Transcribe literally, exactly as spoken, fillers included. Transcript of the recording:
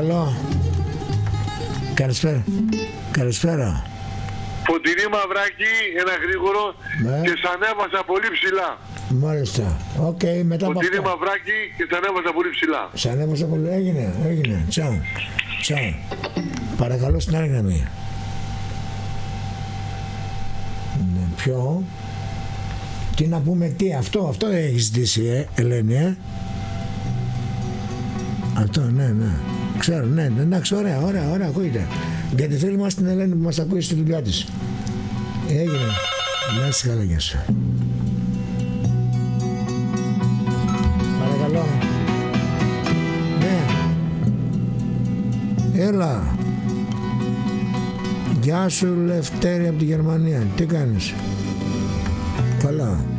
Παρακαλώ. Καλησπέρα. Καλησπέρα. Φωτεινή Μαυράκη, ένα γρήγορο, ναι. Και σ' ανέβασα πολύ ψηλά. Μάλιστα. Οκ, okay, μετά από Φωτεινή αυτά. Μαυράκη και σ' ανέβασα πολύ ψηλά. Σ' ανέβασα πολύ. Έγινε, έγινε. Τσάου. Τσάου. Παρακαλώ στην άλλη γραμμή. Ναι, ποιο? Τι να πούμε, τι, αυτό, αυτό έχεις ζητήσει, ε, Ελένη, ε. Αυτό, ναι, ναι. Ξέρω, ναι, εντάξει, ωραία, ωραία, ωραία, ακούγεται. Γιατί θέλει μας την Ελένη που μας ακούει στη δουλειά της. Έγινε. Να είσαι καλά, γεια σου. Παρακαλώ. Ναι. Έλα. Γεια σου, Λευτέρη από τη Γερμανία. Τι κάνεις? Καλά.